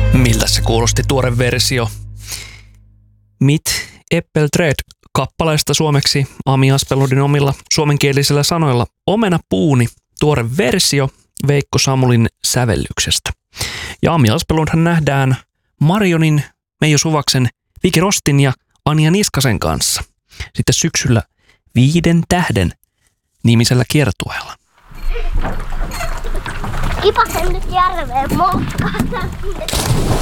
Miltä se kuulosti tuore versio Mit Äppelträd kappaleesta suomeksi Ami Aspelundin omilla suomenkielisillä sanoilla Omena puuni, tuore versio Veikko Samulin sävellyksestä. Ja Ami Aspelundhan nähdään Marionin, Meijo Suvaksen, Viki Rostin ja Anja Niskasen kanssa sitten syksyllä 5 tähden nimisellä kiertueella. Kipasen nyt järveen moukkaan.